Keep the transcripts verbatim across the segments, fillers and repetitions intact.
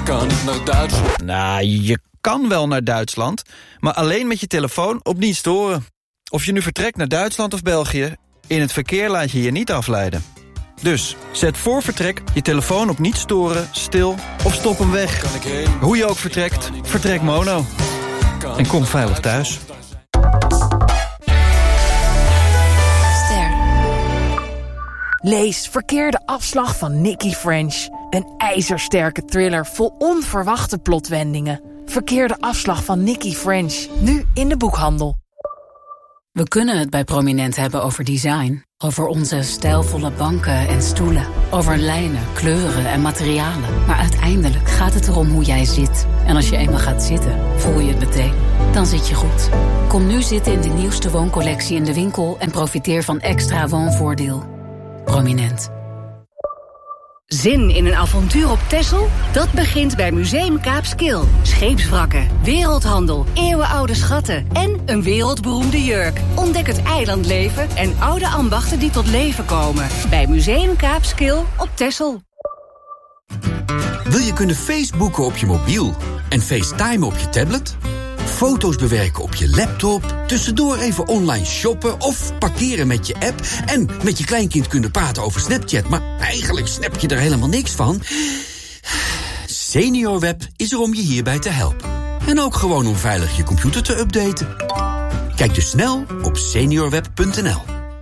kan ik naar Duitsland? Nou, je kan wel naar Duitsland, maar alleen met je telefoon op niet storen. Of je nu vertrekt naar Duitsland of België, in het verkeer laat je je niet afleiden. Dus, zet voor vertrek je telefoon op niet storen, stil of stop hem weg. Hoe je ook vertrekt, vertrek Mono. En kom veilig thuis. Lees Verkeerde afslag van Nicky French. Een ijzersterke thriller vol onverwachte plotwendingen. Verkeerde afslag van Nicky French. Nu in de boekhandel. We kunnen het bij Prominent hebben over design. Over onze stijlvolle banken en stoelen. Over lijnen, kleuren en materialen. Maar uiteindelijk gaat het erom hoe jij zit. En als je eenmaal gaat zitten, voel je het meteen. Dan zit je goed. Kom nu zitten in de nieuwste wooncollectie in de winkel... en profiteer van extra woonvoordeel. Prominent. Zin in een avontuur op Texel? Dat begint bij Museum Kaapskil. Scheepswrakken, wereldhandel, eeuwenoude schatten en een wereldberoemde jurk. Ontdek het eilandleven en oude ambachten die tot leven komen. Bij Museum Kaapskil op Texel. Wil je kunnen Facebooken op je mobiel en FaceTime op je tablet? Foto's bewerken op je laptop, tussendoor even online shoppen of parkeren met je app en met je kleinkind kunnen praten over Snapchat, maar eigenlijk snap je er helemaal niks van? SeniorWeb is er om je hierbij te helpen. En ook gewoon om veilig je computer te updaten. Kijk dus snel op seniorweb punt n l.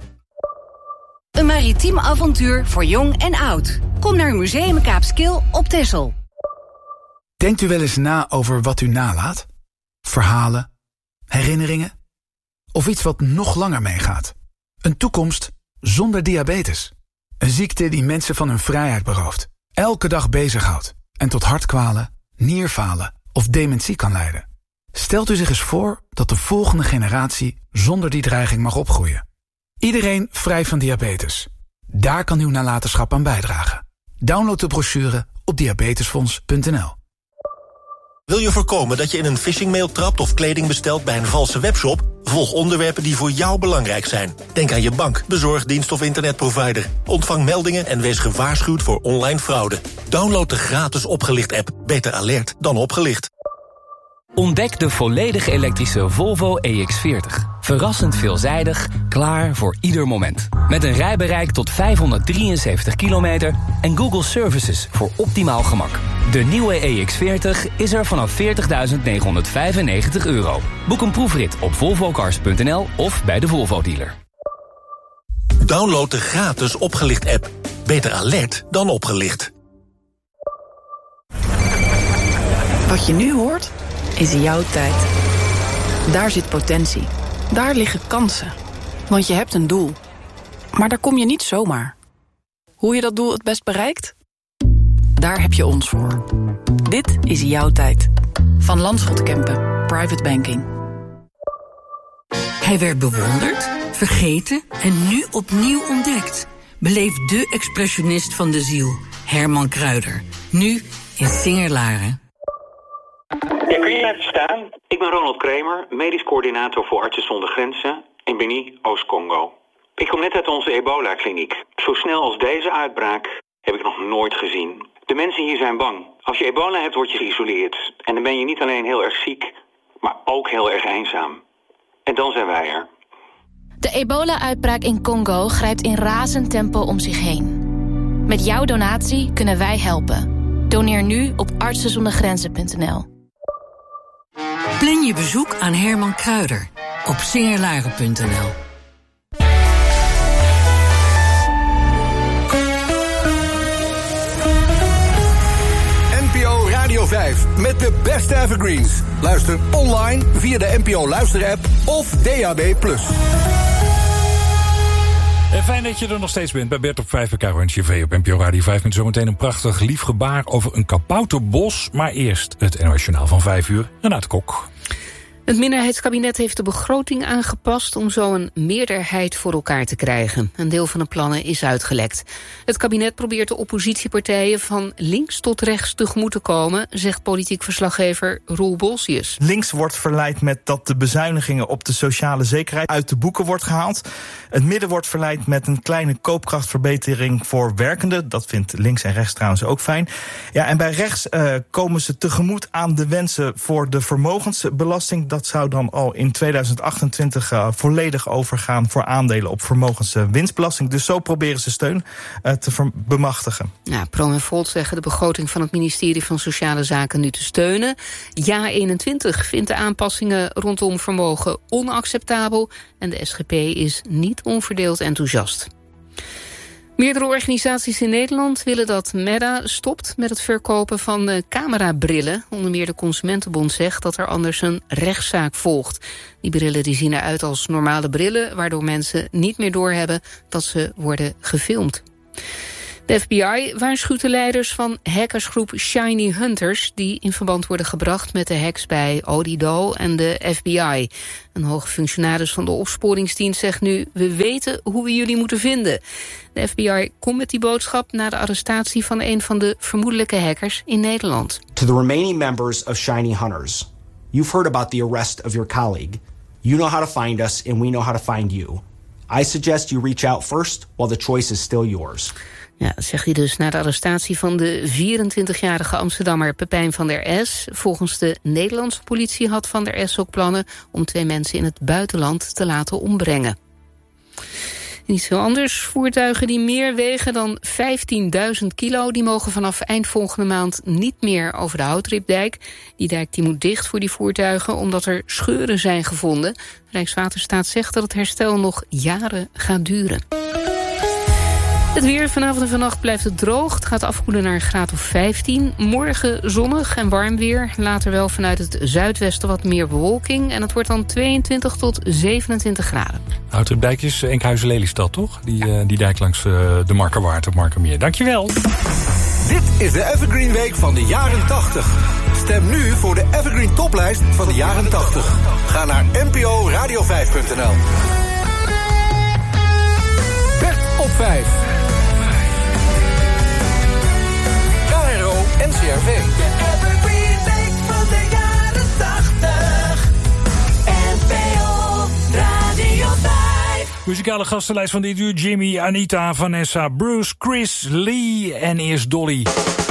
Een maritiem avontuur voor jong en oud. Kom naar Museum Kaapskil op Texel. Denkt u wel eens na over wat u nalaat? Verhalen, herinneringen of iets wat nog langer meegaat. Een toekomst zonder diabetes. Een ziekte die mensen van hun vrijheid berooft, elke dag bezighoudt en tot hartkwalen, nierfalen of dementie kan leiden. Stelt u zich eens voor dat de volgende generatie zonder die dreiging mag opgroeien. Iedereen vrij van diabetes. Daar kan uw nalatenschap aan bijdragen. Download de brochure op diabetesfonds punt n l. Wil je voorkomen dat je in een phishingmail trapt of kleding bestelt bij een valse webshop? Volg onderwerpen die voor jou belangrijk zijn. Denk aan je bank, bezorgdienst of internetprovider. Ontvang meldingen en wees gewaarschuwd voor online fraude. Download de gratis Opgelicht-app. Beter alert dan opgelicht. Ontdek de volledig elektrische Volvo E X veertig. Verrassend veelzijdig, klaar voor ieder moment. Met een rijbereik tot vijfhonderddrieënzeventig kilometer en Google Services voor optimaal gemak. De nieuwe E X veertig is er vanaf veertigduizend negenhonderdvijfennegentig euro. Boek een proefrit op volvocars punt n l of bij de Volvo-dealer. Download de gratis Opgelicht-app. Beter alert dan opgelicht. Wat je nu hoort, is jouw tijd. Daar zit potentie. Daar liggen kansen. Want je hebt een doel. Maar daar kom je niet zomaar. Hoe je dat doel het best bereikt? Daar heb je ons voor. Dit is jouw tijd. Van Landschot Kempen, Private Banking. Hij werd bewonderd, vergeten en nu opnieuw ontdekt. Beleef de expressionist van de ziel, Herman Kruijder. Nu in Singerlaren. Ja, kun je even staan? Ik ben Ronald Kramer, medisch coördinator voor Artsen zonder Grenzen in Beni, Oost-Congo. Ik kom net uit onze ebola-kliniek. Zo snel als deze uitbraak heb ik nog nooit gezien. De mensen hier zijn bang. Als je ebola hebt, word je geïsoleerd. En dan ben je niet alleen heel erg ziek, maar ook heel erg eenzaam. En dan zijn wij er. De ebola-uitbraak in Congo grijpt in razend tempo om zich heen. Met jouw donatie kunnen wij helpen. Doneer nu op artsen zonder grenzen punt n l. Plan je bezoek aan Herman Kruijder op singerlaren punt n l. N P O Radio vijf met de beste evergreens. Luister online via de N P O Luister-app of D A B plus. En fijn dat je er nog steeds bent bij Bert op vijf bij Caro en G V op N P O Radio vijf. Met zometeen een prachtig lief gebaar over een kabouterbos. Maar eerst het N O S Journaal van vijf uur. Renate Kok. Het minderheidskabinet heeft de begroting aangepast om zo een meerderheid voor elkaar te krijgen. Een deel van de plannen is uitgelekt. Het kabinet probeert de oppositiepartijen van links tot rechts tegemoet te komen, zegt politiek verslaggever Roel Bolsius. Links wordt verleid met dat de bezuinigingen op de sociale zekerheid uit de boeken wordt gehaald. Het midden wordt verleid met een kleine koopkrachtverbetering voor werkenden. Dat vindt links en rechts trouwens ook fijn. Ja, en bij rechts uh, komen ze tegemoet aan de wensen voor de vermogensbelasting. Dat zou dan al in tweeduizend achtentwintig uh, volledig overgaan voor aandelen op vermogenswinstbelasting. Dus zo proberen ze steun uh, te ver- bemachtigen. Ja, Pro en Volt zeggen de begroting van het ministerie van Sociale Zaken nu te steunen. Ja eenentwintig vindt de aanpassingen rondom vermogen onacceptabel. En de S G P is niet onverdeeld enthousiast. Meerdere organisaties in Nederland willen dat Meta stopt met het verkopen van uh, camerabrillen. Onder meer de Consumentenbond zegt dat er anders een rechtszaak volgt. Die brillen die zien eruit als normale brillen, waardoor mensen niet meer doorhebben dat ze worden gefilmd. De F B I waarschuwt de leiders van hackersgroep Shiny Hunters, die in verband worden gebracht met de hacks bij Odido en de F B I. Een hoge functionaris van de opsporingsdienst zegt nu: we weten hoe we jullie moeten vinden. De F B I komt met die boodschap na de arrestatie van een van de vermoedelijke hackers in Nederland. To the remaining members of Shiny Hunters, you've heard about the arrest of your colleague. You know how to find us and we know how to find you. I suggest you reach out first while the choice is still yours. Ja, dat zegt hij dus na de arrestatie van de vierentwintigjarige Amsterdammer Pepijn van der S. Volgens de Nederlandse politie had Van der S ook plannen om twee mensen in het buitenland te laten ombrengen. Niet veel anders. Voertuigen die meer wegen dan vijftienduizend kilo... die mogen vanaf eind volgende maand niet meer over de Houtripdijk. Die dijk die moet dicht voor die voertuigen omdat er scheuren zijn gevonden. Rijkswaterstaat zegt dat het herstel nog jaren gaat duren. Het weer vanavond en vannacht blijft het droog. Het gaat afkoelen naar een graad of vijftien. Morgen zonnig en warm weer. Later wel vanuit het zuidwesten wat meer bewolking. En het wordt dan tweeëntwintig tot zevenentwintig graden. Houtripdijk is Enkhuizen-Lelystad, toch? Die, uh, die dijk langs uh, de Markerwaard op Markermeer. Dankjewel. Dit is de Evergreen Week van de jaren tachtig. Stem nu voor de Evergreen Toplijst van de jaren tachtig. Ga naar n p o radio vijf punt n l. Bert op vijf. N C R V. De Evergreen Week van de jaren tachtig. N P O Radio vijf. Muzikale gastenlijst van dit uur: Jimmy, Anita, Vanessa, Bruce, Chris, Lee en eerst Dolly.